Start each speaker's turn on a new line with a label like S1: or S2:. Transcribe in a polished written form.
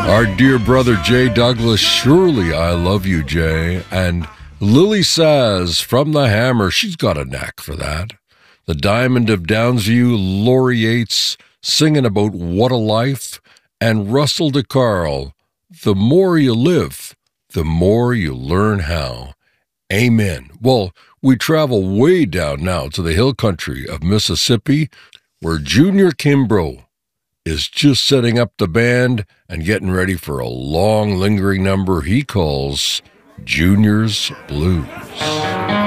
S1: Our dear brother Jay Douglas, Surely I Love You, Jay. And Lily Saz from The Hammer, she's got a knack for that. The Diamond of Downsview, Laurie Yates, singing about What a Life. And Russell DeCarl, The More You Live, the more you learn how. Amen. Well, we travel way down now to the hill country of Mississippi, where Junior Kimbrough is just setting up the band and getting ready for a long, lingering number he calls Junior's Blues.